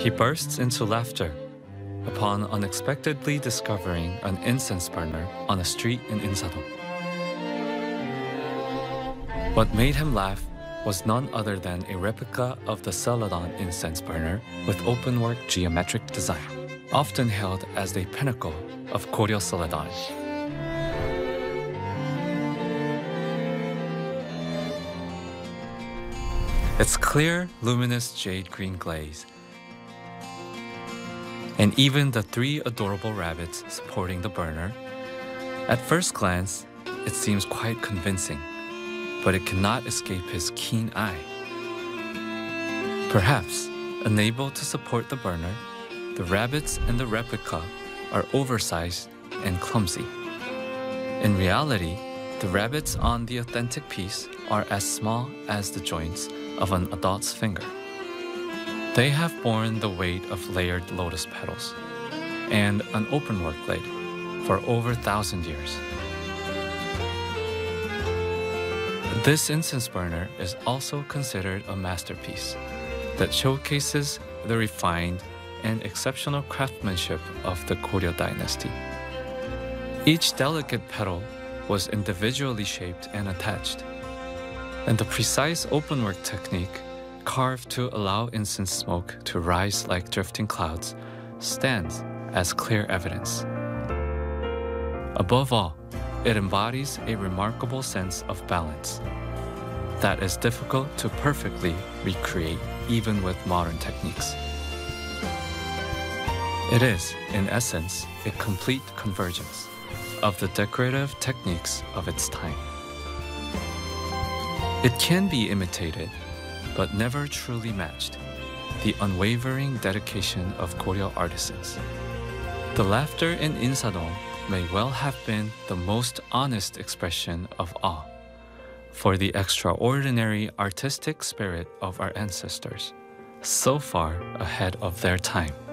He bursts into laughter upon unexpectedly discovering an incense burner on a street in Insadong. What made him laugh was none other than a replica of the Celadon incense burner with openwork geometric design, often hailed as the pinnacle of Koryo Celadon. Its clear, luminous jade green glaze, and even the 3 adorable rabbits supporting the burner. At first glance, it seems quite convincing, but it cannot escape his keen eye. Perhaps, unable to support the burner, the rabbits in the replica are oversized and clumsy. In reality, the rabbits on the authentic piece are as small as the joints of an adult's finger. They have borne the weight of layered lotus petals and an openwork lid for over 1,000 years. This incense burner is also considered a masterpiece that showcases the refined and exceptional craftsmanship of the Koryo dynasty. Each delicate petal was individually shaped and attached, and the precise openwork technique carved to allow incense smoke to rise like drifting clouds stands as clear evidence. Above all, it embodies a remarkable sense of balance that is difficult to perfectly recreate even with modern techniques. It is, in essence, a complete convergence of the decorative techniques of its time. It can be imitated, but never truly matched, the unwavering dedication of Koryo artisans. The laughter in Insadong may well have been the most honest expression of awe for the extraordinary artistic spirit of our ancestors, so far ahead of their time.